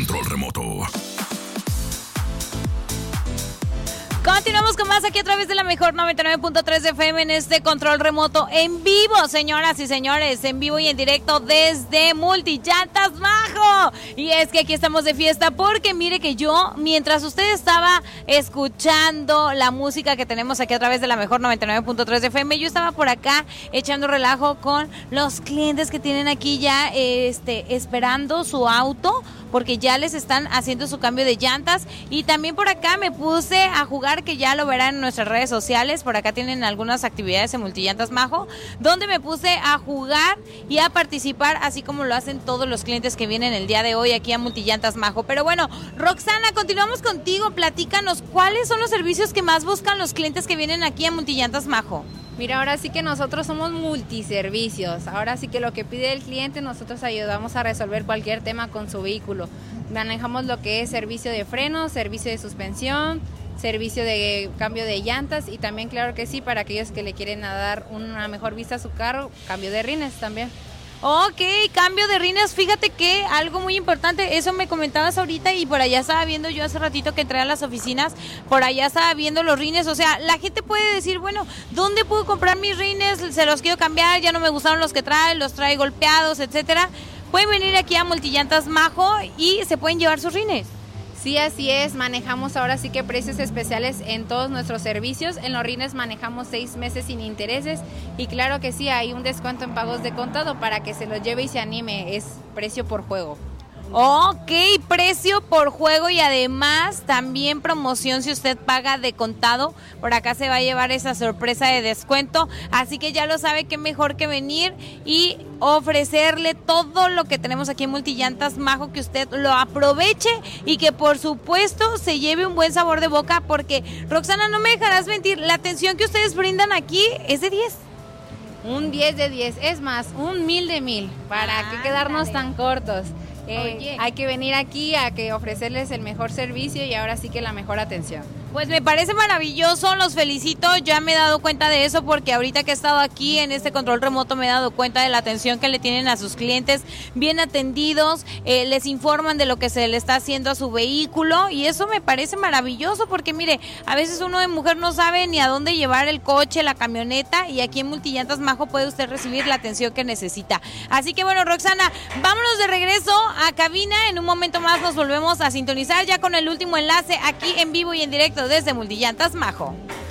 control remoto. Continuamos con más aquí a través de la mejor 99.3 de FM en este control remoto en vivo, señoras y señores, en vivo y en directo desde Multillantas Majo. Y es que aquí estamos de fiesta porque mire que yo, mientras usted estaba escuchando la música que tenemos aquí a través de la mejor 99.3 de FM, yo estaba por acá echando relajo con los clientes que tienen aquí ya esperando su auto, porque ya les están haciendo su cambio de llantas. Y también por acá me puse a jugar, que ya lo verán en nuestras redes sociales. Por acá tienen algunas actividades en Multillantas Majo, donde me puse a jugar y a participar, así como lo hacen todos los clientes que vienen el día de hoy aquí a Multillantas Majo. Pero bueno, Roxana, continuamos contigo. Platícanos, ¿cuáles son los servicios que más buscan los clientes que vienen aquí a Multillantas Majo? Mira, ahora sí que nosotros somos multiservicios. Ahora sí que lo que pide el cliente, nosotros ayudamos a resolver cualquier tema con su vehículo. Manejamos lo que es servicio de frenos, servicio de suspensión, servicio de cambio de llantas y también, claro que sí, para aquellos que le quieren dar una mejor vista a su carro, cambio de rines también. Ok, cambio de rines, fíjate que algo muy importante, eso me comentabas ahorita y por allá estaba viendo yo hace ratito que entré a las oficinas, por allá estaba viendo los rines, o sea, la gente puede decir, bueno, ¿dónde puedo comprar mis rines? Se los quiero cambiar, ya no me gustaron los que trae, los trae golpeados, etcétera. Pueden venir aquí a Multillantas Majo y se pueden llevar sus rines. Sí, así es, manejamos ahora sí que precios especiales en todos nuestros servicios. En los rines manejamos 6 meses sin intereses y claro que sí, hay un descuento en pagos de contado para que se los lleve y se anime, es precio por juego. Ok, precio por juego y además también promoción si usted paga de contado. Por acá se va a llevar esa sorpresa de descuento, así que ya lo sabe, qué mejor que venir y ofrecerle todo lo que tenemos aquí en Multillantas Majo, que usted lo aproveche y que por supuesto se lleve un buen sabor de boca, porque Roxana, no me dejarás mentir, la atención que ustedes brindan aquí es de 10. Un 10 de 10, es más, un 1000 de 1000, ¿para qué quedarnos tan cortos? Hay que venir aquí a que ofrecerles el mejor servicio y ahora sí que la mejor atención. Pues me parece maravilloso, los felicito, ya me he dado cuenta de eso porque ahorita que he estado aquí en este control remoto me he dado cuenta de la atención que le tienen a sus clientes, bien atendidos, les informan de lo que se le está haciendo a su vehículo y eso me parece maravilloso porque mire, a veces uno de mujer no sabe ni a dónde llevar el coche, la camioneta y aquí en Multillantas Majo puede usted recibir la atención que necesita. Así que bueno, Roxana, vámonos de regreso a cabina, en un momento más nos volvemos a sintonizar ya con el último enlace aquí en vivo y en directo desde Multillantas Majo.